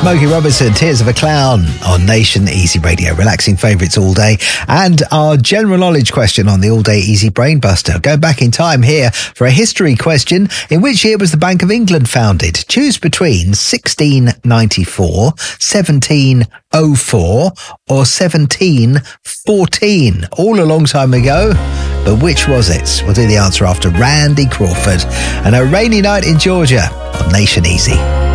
Smokey Robinson, Tears of a Clown on Nation Easy Radio. Relaxing favourites all day. And our general knowledge question on the all-day Easy Brain Buster. Going back in time here for a history question. In which year was the Bank of England founded? Choose between 1694, 1704 or 1714. All a long time ago. But which was it? We'll do the answer after Randy Crawford and A Rainy Night in Georgia on Nation Easy.